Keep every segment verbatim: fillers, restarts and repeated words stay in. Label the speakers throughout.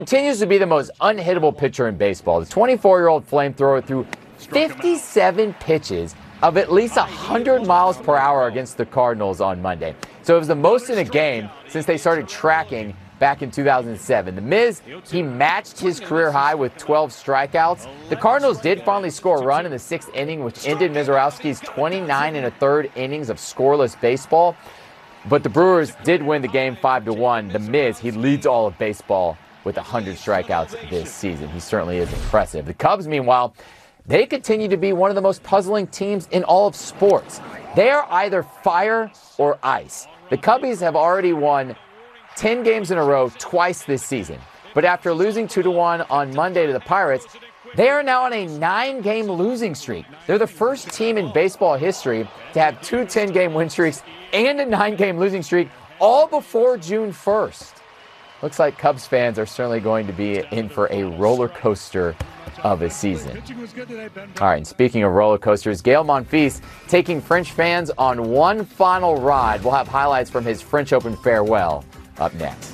Speaker 1: Continues to be the most unhittable pitcher in baseball. The twenty-four-year-old flamethrower threw fifty-seven pitches of at least one hundred miles per hour against the Cardinals on Monday. So it was the most in a game since they started tracking back in two thousand seven. The Miz, he matched his career high with twelve strikeouts. The Cardinals did finally score a run in the sixth inning, which ended Mizorowski's twenty-nine and a third innings of scoreless baseball. But the Brewers did win the game five to one. The Miz, he leads all of baseball with one hundred strikeouts this season. He certainly is impressive. The Cubs, meanwhile, they continue to be one of the most puzzling teams in all of sports. They are either fire or ice. The Cubbies have already won ten games in a row twice this season. But after losing two to one on Monday to the Pirates, they are now on a nine-game losing streak. They're the first team in baseball history to have two ten-game win streaks and a nine-game losing streak all before June first. Looks like Cubs fans are certainly going to be in for a roller coaster of a season. All right, and speaking of roller coasters, Gael Monfils taking French fans on one final ride. We'll have highlights from his French Open farewell up next.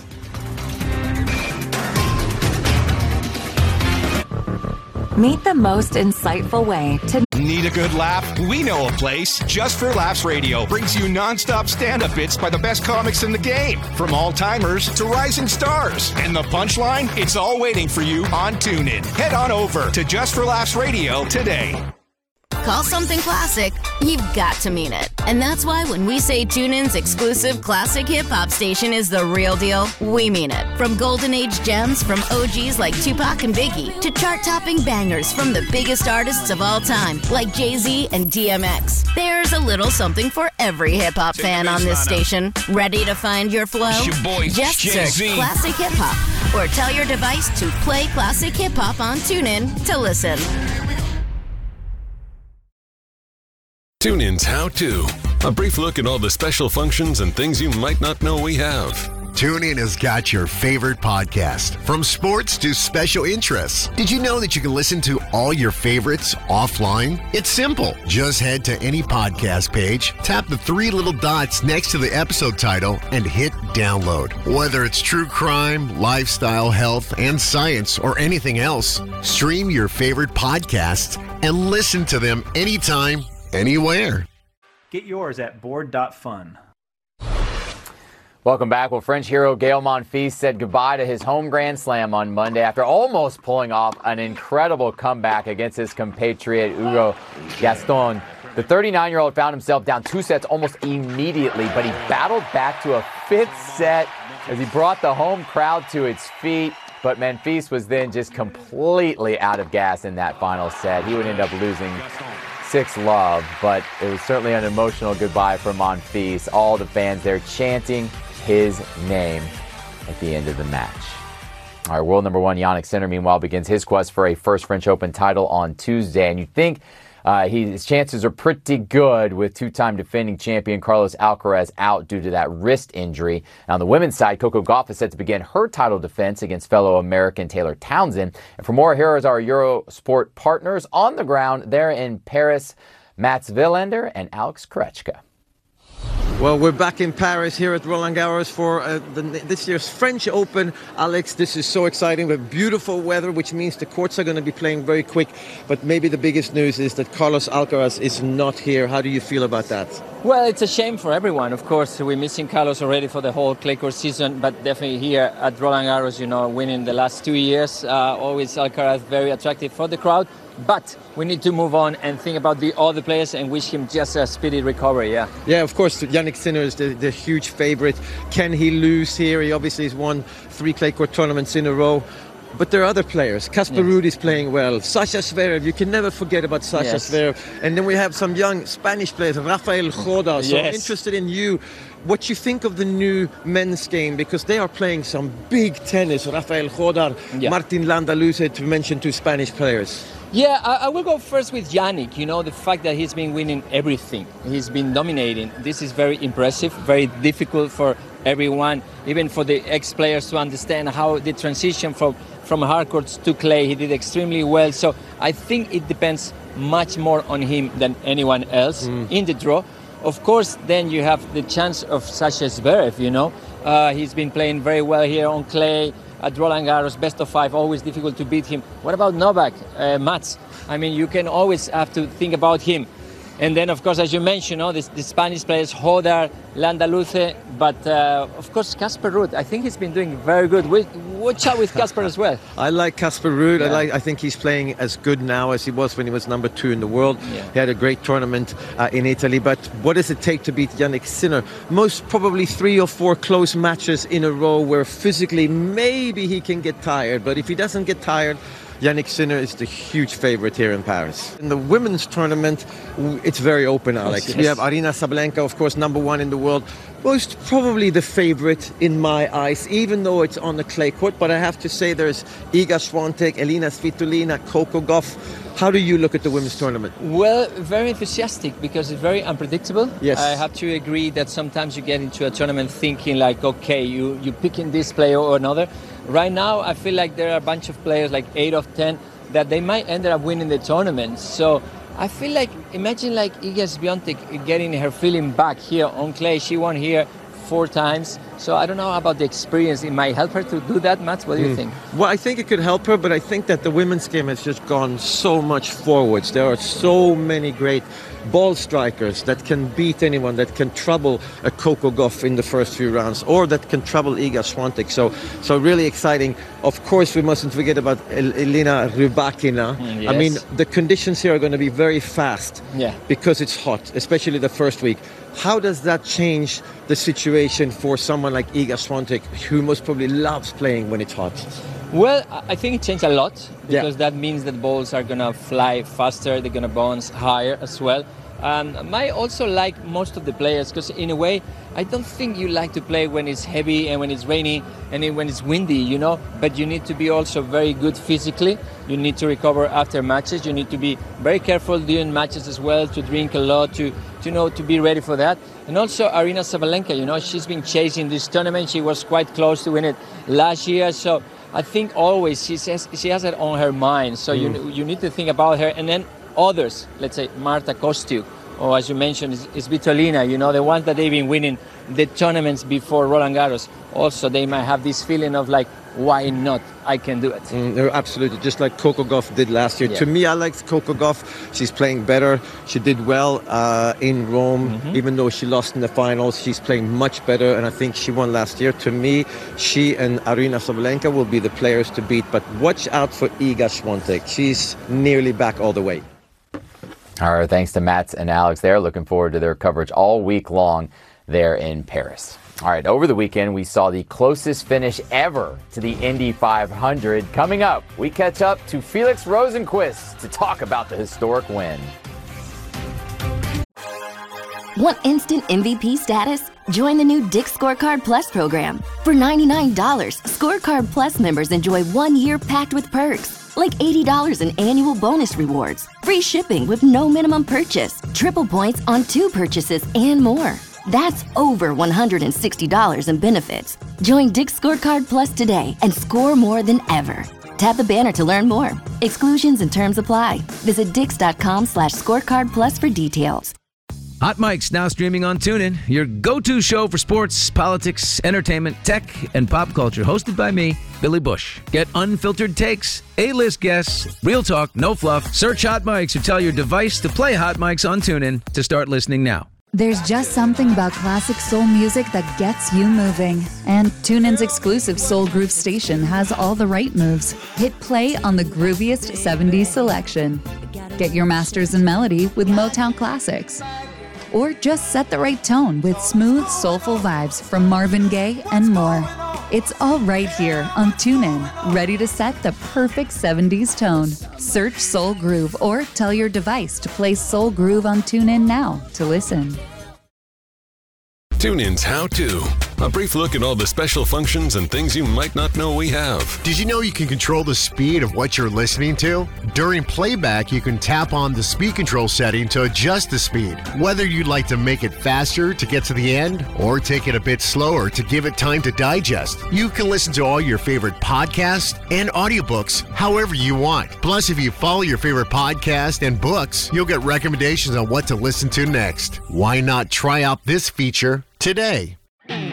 Speaker 2: Meet the most insightful way to...
Speaker 3: Need a good laugh? We know a place. Just for Laughs Radio brings you nonstop stand-up bits by the best comics in the game. From all-timers to rising stars. And the punchline? It's all waiting for you on TuneIn. Head on over to Just for Laughs Radio today.
Speaker 4: Call something classic, you've got to mean it. And that's why when we say TuneIn's exclusive classic hip-hop station is the real deal, we mean it. From golden age gems from O Gs like Tupac and Biggie to chart-topping bangers from the biggest artists of all time like Jay-Z and D M X. There's a little something for every hip-hop fan on this station. Ready to find your flow?
Speaker 3: Your boy,
Speaker 4: Just
Speaker 3: Jay-Z.
Speaker 4: search Classic Hip Hop or tell your device to play Classic Hip Hop on TuneIn to listen.
Speaker 5: TuneIn's How To. A brief look at all the special functions and things you might not know we have.
Speaker 6: TuneIn has got your favorite podcast, from sports to special interests. Did you know that you can listen to all your favorites offline? It's simple. Just head to any podcast page, tap the three little dots next to the episode title, and hit download. Whether it's true crime, lifestyle, health, and science, or anything else, stream your favorite podcasts and listen to them anytime, anywhere.
Speaker 7: Get yours at board dot fun.
Speaker 1: Welcome back. Well, French hero Gael Monfils said goodbye to his home Grand Slam on Monday after almost pulling off an incredible comeback against his compatriot Hugo Gaston. The thirty-nine-year-old found himself down two sets almost immediately, but he battled back to a fifth set as he brought the home crowd to its feet. But Monfils was then just completely out of gas in that final set. He would end up losing six love, but it was certainly an emotional goodbye for Monfils. All the fans there chanting his name at the end of the match. All right, world number one Jannik Sinner, meanwhile, begins his quest for a first French Open title on Tuesday. And you think uh, he, his chances are pretty good with two-time defending champion Carlos Alcaraz out due to that wrist injury. Now, on the women's side, Coco Gauff is set to begin her title defense against fellow American Taylor Townsend. And for more, here is our Eurosport partners on the ground there in Paris, Mats Wilander and Alex Krejcika.
Speaker 8: Well, we're back in Paris here at Roland Garros for uh, the, this year's French Open. Alex, this is so exciting with beautiful weather, which means the courts are going to be playing very quick. But maybe the biggest news is that Carlos Alcaraz is not here. How do you feel about that?
Speaker 9: Well, it's a shame for everyone. Of course, we're missing Carlos already for the whole clay court season, but definitely here at Roland Garros, you know, winning the last two years, uh, always Alcaraz very attractive for the crowd. But we need to move on and think about the other players and wish him just a speedy recovery, yeah.
Speaker 8: Yeah, of course, Jannik Sinner is the, the huge favorite. Can he lose here? He obviously has won three clay court tournaments in a row. But there are other players. Casper Ruud is playing well. Sasha Zverev, you can never forget about Sasha
Speaker 9: yes.
Speaker 8: Zverev. And then we have some young Spanish players, Rafael Jodar. So
Speaker 9: yes.
Speaker 8: I'm interested in you, what you think of the new men's game, because they are playing some big tennis. Rafael Jodar, yeah. Martin Landaluce, to mention two Spanish players.
Speaker 9: Yeah, I, I will go first with Jannik. You know, the fact that he's been winning everything. He's been dominating. This is very impressive, very difficult for everyone, even for the ex-players to understand how the transition from, from hard courts to clay, he did extremely well. So I think it depends much more on him than anyone else mm. in the draw. Of course, then you have the chance of Sasha Zverev, you know. Uh, he's been playing very well here on clay. at Roland Garros, best of five, always difficult to beat him. What about Novak, uh, Mats? I mean, you can always have to think about him. And then, of course, as you mentioned, you know, the, the Spanish players, Hodar, Landaluce, but uh, of course, Casper Ruud. I think he's been doing very good. We, watch out with Casper as well.
Speaker 8: I like Casper Ruud.
Speaker 9: Yeah.
Speaker 8: I like. I think he's playing as good now as he was when he was number two in the world.
Speaker 9: Yeah.
Speaker 8: He had a great tournament uh, in Italy. But what does it take to beat Jannik Sinner? Most probably three or four close matches in a row where physically maybe he can get tired. But if he doesn't get tired, Jannik Sinner is the huge favorite here in Paris. In the women's tournament, it's very open, Alex.
Speaker 9: Yes.
Speaker 8: We have Aryna Sabalenka, of course, number one in the world. Most probably the favorite in my eyes, even though it's on the clay court. But I have to say there's Iga Swiatek, Elina Svitolina, Coco Gauff. How do you look at the women's tournament?
Speaker 9: Well, very enthusiastic because it's very unpredictable.
Speaker 8: Yes.
Speaker 9: I have to agree that sometimes you get into a tournament thinking like, okay, you, you're picking this player or another. Right now, I feel like there are a bunch of players, like eight of ten, that they might end up winning the tournament. So I feel like, imagine like Iga Swiatek getting her feeling back here on clay. She won here four times. So I don't know about the experience. It might help her to do that, Mats. What do you mm. think?
Speaker 8: Well, I think it could help her, but I think that the women's game has just gone so much forwards. There are so many great ball strikers that can beat anyone, that can trouble a Coco Gauff in the first few rounds, or that can trouble Iga Swiatek. So, so really exciting. Of course, we mustn't forget about El- Elena Rybakina.
Speaker 9: Mm, yes.
Speaker 8: I mean, the conditions here are going to be very fast
Speaker 9: yeah.
Speaker 8: because it's hot, especially the first week. How does that change the situation for someone like Iga Swiatek, who most probably loves playing when it's hot?
Speaker 9: Well, I think it changed a lot because
Speaker 8: yeah.
Speaker 9: that means that balls are going to fly faster, they're going to bounce higher as well. Um, I also like most of the players because in a way, I don't think you like to play when it's heavy and when it's rainy and when it's windy, you know, but you need to be also very good physically. You need to recover after matches. You need to be very careful during matches as well, to drink a lot, to, to you know, to be ready for that. And also Aryna Sabalenka, you know, she's been chasing this tournament. She was quite close to win it last year. So I think always she says she has it on her mind. So mm. you you need to think about her. And then others, let's say Marta Kostyuk, or as you mentioned, is, is Svitolina, you know, the ones that they've been winning the tournaments before Roland Garros. Also, they might have this feeling of like, why not? I can do it.
Speaker 8: Mm, absolutely, just like Coco Gauff did last year.
Speaker 9: Yeah.
Speaker 8: To me, I like Coco Gauff. She's playing better. She did well uh, in Rome, mm-hmm. even though she lost in the finals. She's playing much better, and I think she won last year. To me, she and Aryna Sabalenka will be the players to beat. But watch out for Iga Swiatek. She's nearly back all the way.
Speaker 1: All right, thanks to Mats and Alex there. Looking forward to their coverage all week long there in Paris. All right, over the weekend, we saw the closest finish ever to the Indy five hundred. Coming up, we catch up to Felix Rosenqvist to talk about the historic win.
Speaker 10: Want instant M V P status? Join the new Dick's Scorecard Plus program. For ninety-nine dollars, Scorecard Plus members enjoy one year packed with perks, like eighty dollars in annual bonus rewards, free shipping with no minimum purchase, triple points on two purchases, and more. That's over one hundred sixty dollars in benefits. Join Dick's Scorecard Plus today and score more than ever. Tap the banner to learn more. Exclusions and terms apply. Visit dix.com slash scorecard plus for details.
Speaker 11: Hot Mic's now streaming on TuneIn, your go-to show for sports, politics, entertainment, tech, and pop culture. Hosted by me, Billy Bush. Get unfiltered takes, A-list guests, real talk, no fluff. Search Hot Mics or tell your device to play Hot Mics on TuneIn to start listening now.
Speaker 12: There's just something about classic soul music that gets you moving. And TuneIn's exclusive Soul Groove station has all the right moves. Hit play on the grooviest seventies selection. Get your masters in melody with Motown Classics. Or just set the right tone with smooth, soulful vibes from Marvin Gaye and more. It's all right here on TuneIn, ready to set the perfect seventies tone. Search Soul Groove or tell your device to play Soul Groove on TuneIn now to listen.
Speaker 5: TuneIn's How To. A brief look at all the special functions and things you might not know we have.
Speaker 6: Did you know you can control the speed of what you're listening to? During playback, you can tap on the speed control setting to adjust the speed. Whether you'd like to make it faster to get to the end or take it a bit slower to give it time to digest, you can listen to all your favorite podcasts and audiobooks however you want. Plus, if you follow your favorite podcast and books, you'll get recommendations on what to listen to next. Why not try out this feature today?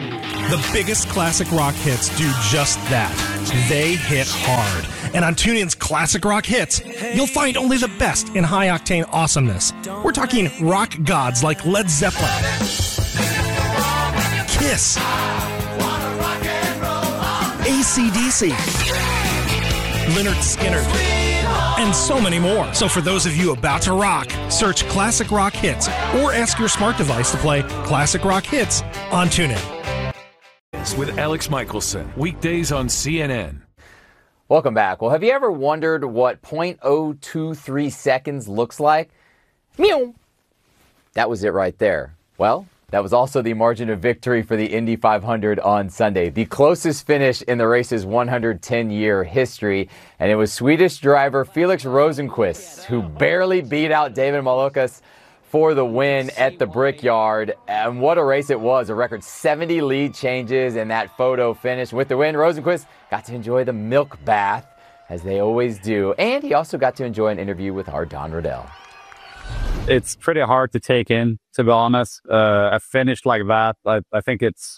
Speaker 13: The biggest classic rock hits do just that. They hit hard. And on TuneIn's Classic Rock Hits, you'll find only the best in high-octane awesomeness. We're talking rock gods like Led Zeppelin, Kiss, A C D C, Lynyrd Skynyrd, and so many more. So for those of you about to rock, search Classic Rock Hits or ask your smart device to play Classic Rock Hits on TuneIn.
Speaker 14: With Alex Michelson, weekdays on C N N.
Speaker 1: Welcome back. Well, have you ever wondered what point oh two three seconds looks like? Meow. That was it right there. Well, that was also the margin of victory for the Indy five hundred on Sunday, the closest finish in the race's one hundred ten year history. And it was Swedish driver Felix Rosenqvist who barely beat out David Malukas for the win at the Brickyard. And what a race it was. A record seventy lead changes in that photo finish. With the win, Rosenqvist got to enjoy the milk bath, as they always do. And he also got to enjoy an interview with our Don Riddell.
Speaker 15: It's pretty hard to take in, to be honest. Uh, a finish like that, I, I think it's,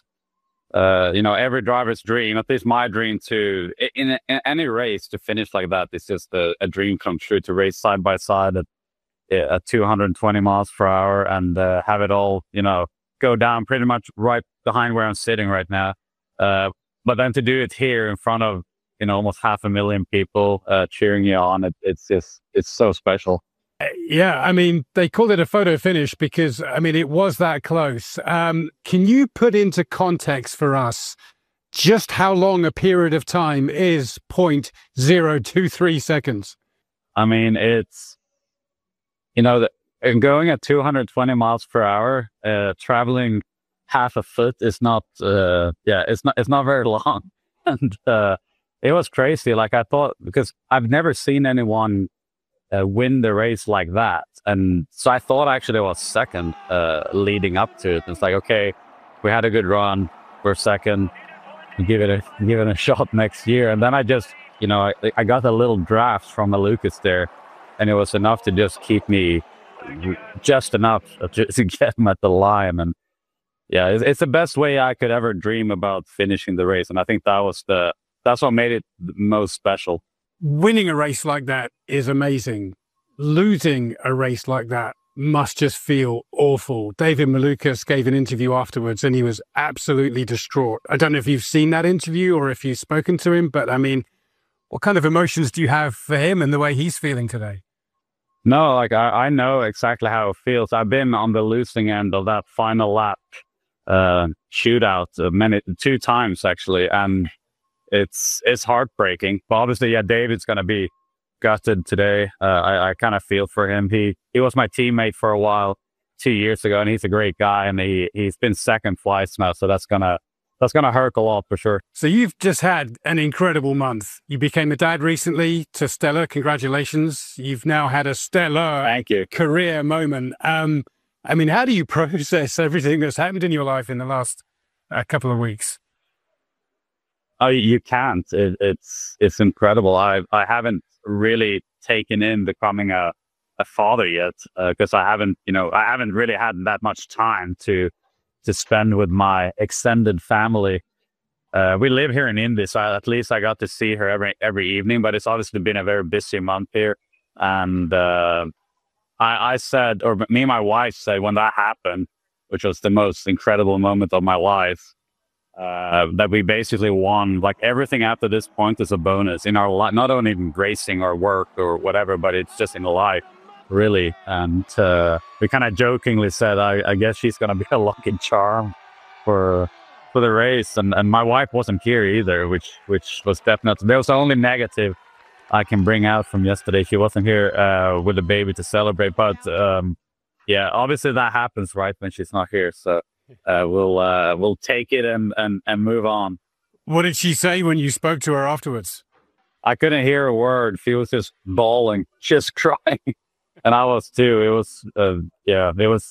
Speaker 15: uh, you know, every driver's dream, at least my dream to, in, in any race, to finish like that. It's just a, a dream come true, to race side by side at, at two hundred twenty miles per hour and uh, have it all, you know, go down pretty much right behind where I'm sitting right now. Uh, but then to do it here in front of, you know, almost half a million people uh, cheering you on, it, it's just, it's so special.
Speaker 16: Yeah, I mean, they called it a photo finish because, I mean, it was that close. Um, can you put into context for us just how long a period of time is point zero two three seconds?
Speaker 15: I mean, it's, you know, the, and going at two hundred twenty miles per hour, uh, traveling half a foot is not, uh, yeah, it's not, it's not very long. And uh, it was crazy. Like I thought, because I've never seen anyone Uh, win the race like that. And so I thought actually I was second uh, leading up to it. It's like, okay, we had a good run. We're second. Give it a give it a shot next year. And then I just, you know, I, I got a little draft from Malukas there, and it was enough to just keep me just enough to, to get him at the line. And yeah, it's, it's the best way I could ever dream about finishing the race. And I think that was the that's what made it the most special.
Speaker 16: Winning a race like that is amazing. Losing a race like that must just feel awful. David Malukas gave an interview afterwards and he was absolutely distraught. I don't know if you've seen that interview or if you've spoken to him, but I mean, what kind of emotions do you have for him and the way he's feeling today?
Speaker 15: No, like I, I know exactly how it feels. I've been on the losing end of that final lap uh, shootout uh, many, two times actually. And It's it's heartbreaking, but obviously, yeah, David's gonna be gutted today. Uh, I, I kind of feel for him. He he was my teammate for a while, two years ago, and he's a great guy. And he he's been second twice now, so that's gonna that's gonna hurt a lot for sure.
Speaker 16: So you've just had an incredible month. You became a dad recently to Stella. Congratulations! You've now had a stellar
Speaker 15: thank you
Speaker 16: career moment. Um, I mean, how do you process everything that's happened in your life in the last uh, couple of weeks?
Speaker 15: Oh, you can't. It, it's it's incredible. I I haven't really taken in becoming a, a father yet because uh, I haven't, you know, I haven't really had that much time to to spend with my extended family. Uh, we live here in Indy, so I, at least I got to see her every every evening. But it's obviously been a very busy month here, and uh, I, I said, or me and my wife said, when that happened, which was the most incredible moment of my life. Uh, that we basically won. Like everything after this point is a bonus in our life, not only in racing or work or whatever, but it's just in life, really. And uh, we kind of jokingly said, I, I guess she's going to be a lucky charm for for the race. And, and my wife wasn't here either, which which was definitely, that was the only negative I can bring out from yesterday. She wasn't here uh, with the baby to celebrate. But um, yeah, obviously that happens, right, when she's not here. So Uh, we'll uh, we'll take it and, and, and move on.
Speaker 16: What did she say when you spoke to her afterwards?
Speaker 15: I couldn't hear a word. She was just bawling, just crying, and I was too. It was uh, yeah, it was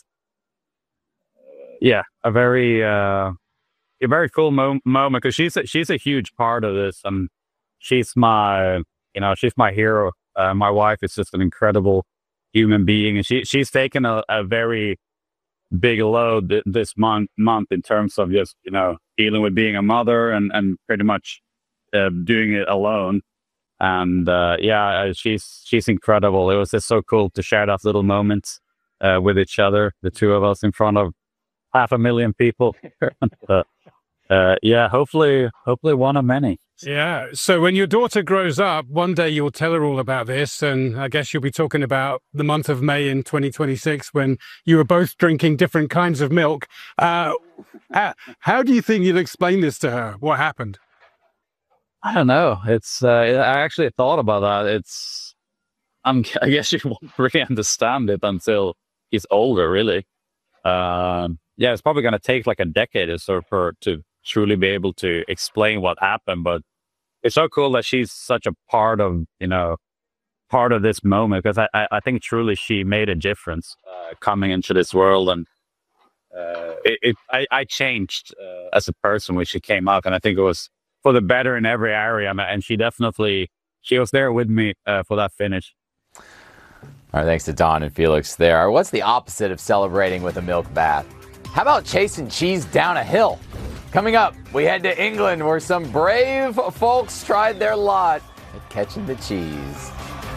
Speaker 15: yeah a very uh, a very cool mo- moment because she's a, she's a huge part of this, and she's my you know she's my hero. Uh, my wife is just an incredible human being, and she she's taken a, a very big load th- this month month in terms of just, you know, dealing with being a mother and, and pretty much uh, doing it alone. And uh, yeah, she's she's incredible. It was just so cool to share that little moment uh, with each other, the two of us in front of half a million people. uh, uh, yeah, hopefully, hopefully one of many.
Speaker 16: Yeah. So when your daughter grows up, one day you'll tell her all about this. And I guess you'll be talking about the month of May in twenty twenty-six when you were both drinking different kinds of milk. Uh, how, how do you think you'll explain this to her? What happened?
Speaker 15: I don't know. It's, uh, I actually thought about that. It's, I'm, I guess you won't really understand it until he's older, really. Um, yeah, it's probably going to take like a decade or so for to truly be able to explain what happened. But it's so cool that she's such a part of, you know, part of this moment, because I, I, I think truly she made a difference uh, coming into this world. And uh, it, it I, I changed uh, as a person when she came out, and I think it was for the better in every area. And she definitely, she was there with me uh, for that finish.
Speaker 1: All right, thanks to Don and Felix there. What's the opposite of celebrating with a milk bath? How about chasing cheese down a hill? Coming up, we head to England where some brave folks tried their lot at catching the cheese.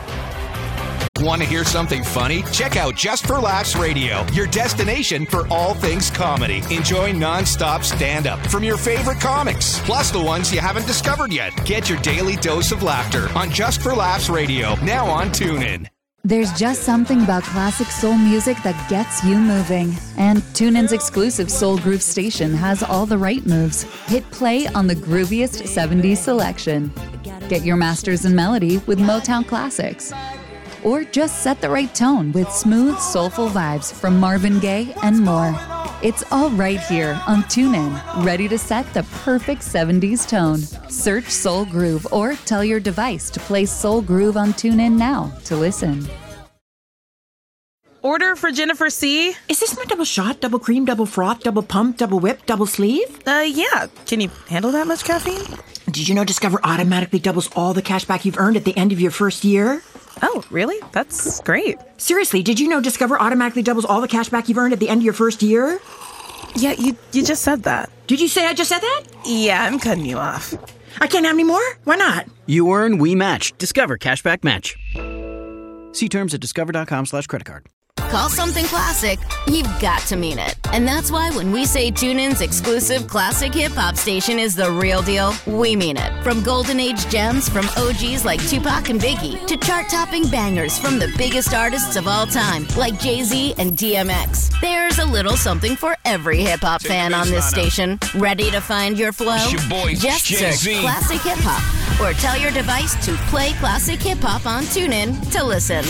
Speaker 3: Want to hear something funny? Check out Just for Laughs Radio, your destination for all things comedy. Enjoy nonstop stand-up from your favorite comics, plus the ones you haven't discovered yet. Get your daily dose of laughter on Just for Laughs Radio, now on TuneIn.
Speaker 12: There's just something about classic soul music that gets you moving. And TuneIn's exclusive Soul Groove station has all the right moves. Hit play on the grooviest seventies selection. Get your masters in melody with Motown classics. Or just set the right tone with smooth, soulful vibes from Marvin Gaye and more. It's all right here on TuneIn, ready to set the perfect seventies tone. Search Soul Groove or tell your device to play Soul Groove on TuneIn now to listen.
Speaker 17: Order for Jennifer C.
Speaker 18: Is this my double shot, double cream, double froth, double pump, double whip, double sleeve?
Speaker 17: Uh, yeah. Can you handle that much caffeine?
Speaker 18: Did you know Discover automatically doubles all the cash back you've earned at the end of your first year?
Speaker 17: Oh, really? That's great.
Speaker 18: Seriously, did you know Discover automatically doubles all the cash back you've earned at the end of your first year?
Speaker 17: Yeah, you you just said that.
Speaker 18: Did you say I just said that?
Speaker 17: Yeah, I'm cutting you off.
Speaker 18: I can't have any more? Why not?
Speaker 19: You earn, we match. Discover Cashback Match. See terms at discover.com slash credit card.
Speaker 4: Call something classic, you've got to mean it. And that's why when we say TuneIn's exclusive classic hip-hop station is the real deal, we mean it. From golden age gems from O Gs like Tupac and Biggie to chart-topping bangers from the biggest artists of all time like Jay-Z and D M X. There's a little something for every hip-hop fan on this station. Ready to find your flow?
Speaker 3: It's your boy,
Speaker 4: Just
Speaker 3: Jay-Z.
Speaker 4: search Classic Hip-Hop or tell your device to play Classic Hip-Hop on TuneIn to listen.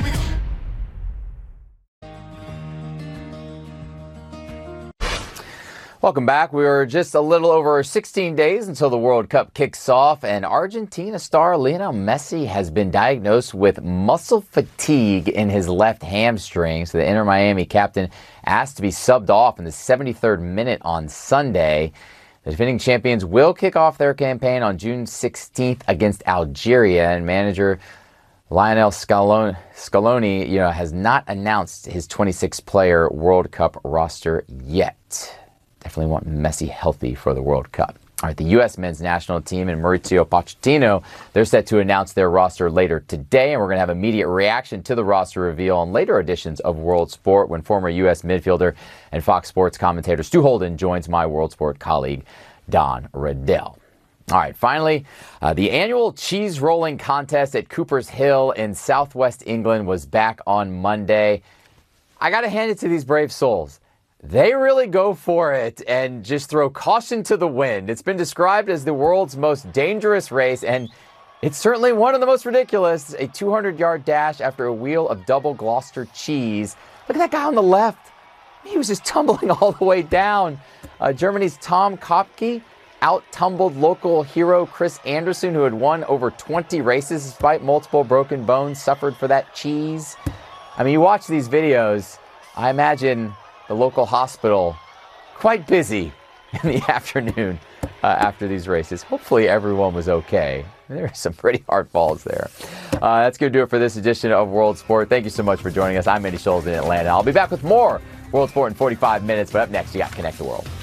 Speaker 1: Welcome back. We are just a little over sixteen days until the World Cup kicks off, and Argentina star Lionel Messi has been diagnosed with muscle fatigue in his left hamstring. So the Inter Miami captain asked to be subbed off in the seventy-third minute on Sunday. The defending champions will kick off their campaign on June sixteenth against Algeria, and manager Lionel Scaloni, Scaloni you know, has not announced his twenty-six player World Cup roster yet. Definitely want Messi healthy for the World Cup. All right, the U S men's national team and Mauricio Pochettino, they're set to announce their roster later today, and we're going to have immediate reaction to the roster reveal on later editions of World Sport when former U S midfielder and Fox Sports commentator Stu Holden joins my World Sport colleague Don Riddell. All right, finally, uh, the annual cheese rolling contest at Cooper's Hill in southwest England was back on Monday. I got to hand it to these brave souls. They really go for it and just throw caution to the wind. It's been described as the world's most dangerous race, and it's certainly one of the most ridiculous. A two hundred yard dash after a wheel of double Gloucester cheese. Look at that guy on the left. He was just tumbling all the way down. Uh, Germany's Tom Kopke out-tumbled local hero Chris Anderson, who had won over twenty races despite multiple broken bones suffered for that cheese. I mean, you watch these videos, I imagine the local hospital quite busy in the afternoon uh, after these races. Hopefully everyone was okay. There are some pretty hard falls there. Uh, that's going to do it for this edition of World Sport. Thank you so much for joining us. I'm Andy Scholes in Atlanta. I'll be back with more World Sport in forty-five minutes, but up next, you got Connect the World.